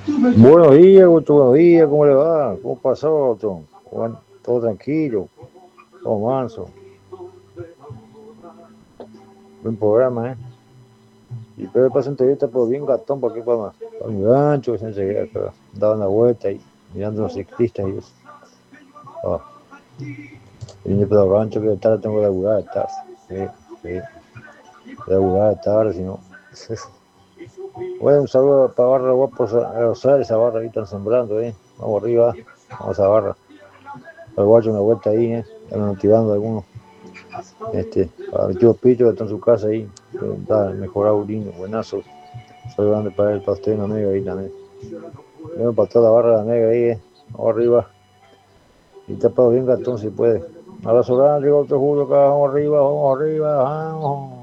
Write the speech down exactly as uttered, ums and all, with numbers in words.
Buenos días, Gusto, buenos días, ¿cómo le va? ¿Cómo pasó, Tom? Bueno, todo tranquilo, todo manso. Buen programa, ¿eh? Y pero pasa entrevista, pues bien gatón, ¿para qué para, para mi rancho? Que se enseguida acá, daba una vuelta ahí, mirando a los ciclistas y eso. Ah, vine para el rancho que de tarde tengo que laburar, tarde. Sí, sí, laburar tarde, si no. Bueno, un saludo para Barra Guapo, a Rosales, esa barra ahí están sembrando, ¿eh? Vamos arriba, vamos a Barra. Al guacho una vuelta ahí, ¿eh? Están motivando a algunos. Este, al tío Pito que está en su casa ahí, que está mejorado lindo, buenazo. Soy grande para el pastel, una negra ahí también. Vengo para toda la barra de la negra ahí, eh. Vamos arriba. Y tapado bien gatón si puede. Abrazo grande, otro Julio acá, vamos arriba, vamos arriba, vamos.